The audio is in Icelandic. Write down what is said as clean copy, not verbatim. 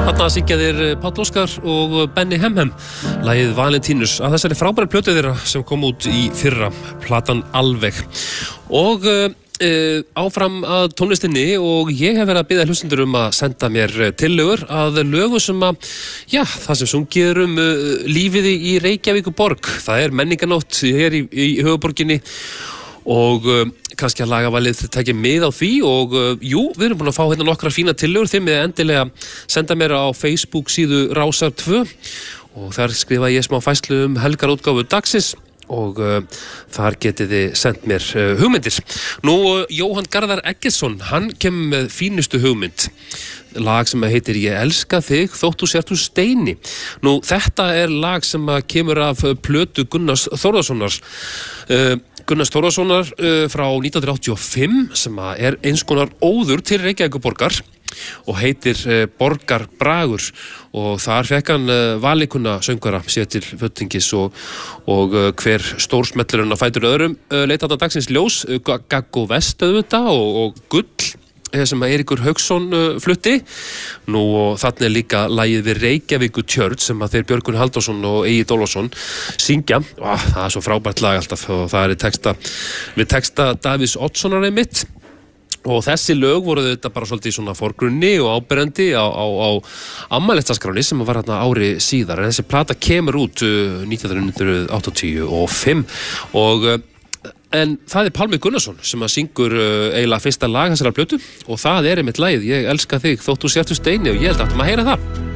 Þarna syngja þeir Páll Óskar og Benny Hemhem lagið Valentínus að þessari frábæru plötu þeirra sem kom út í fyrra, platan Alveg. Og áfram að tónlistinni og ég hef verið að biðja hlustendur að senda mér tillögur að lögum sem það sem sungið lífið í Reykjavíkurborg. Það menningarnótt hér í höfuðborginni og kannski að lagavalið tekja mið á því og við erum búin að fá hérna nokkra fína tillögur. Þið með endilega senda mér á Facebook síðu Rásar 2 og þar skrifa ég smá færslu helgarútgáfu dagsins og þar getið þið sendt mér hugmyndir. Nú, Jóhann Garðar Eggertsson, hann kemur með fínustu hugmynd. Lag sem heitir Ég elska þig þótt þú sért úr steini. Nú, þetta lag sem kemur af plötu Gunnars Þórðarssonar. Gunnars Þórðarssonar frá 1985 sem eins konar óður til Reykjavíkurborgar og heitir Borgarbragur og þar fekk hann valinkunna söngvara sér til fulltingis og hver stórsmellurinn að fætur öðrum leita þarna dagsins ljós, Gaggo Vest auðvitað og Gull sem Eiríkur Hauksson flutti. Nú og þarna líka lagið við Reykjavíkurtjörn sem þeir Björgvin Halldórsson og Egill Ólafsson syngja. Það svo frábært lag alltaf og það við texta Davíðs Oddssonar einmitt. Og þessi lög voru þetta bara svolítið svona forgrunni og áberandi á afmælisdagskráni sem var hérna ári síðar. En þessi plata kemur út 1985 en það Pálmi Gunnarsson sem syngur eiginlega fyrsta lag þessara plötu og það einmitt lagið Ég elska þig þótt þú sért úr steini og ég held að maður heyra það.